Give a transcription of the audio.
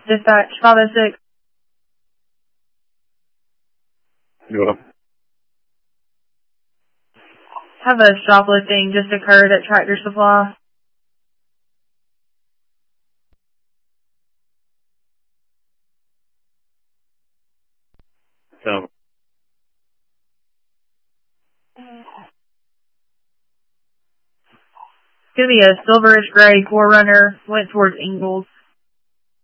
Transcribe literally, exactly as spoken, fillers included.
Dispatch five oh six. Yeah. Have a shoplifting just occurred at Tractor Supply. So. It's going to be a silverish gray four runner, went towards Ingalls.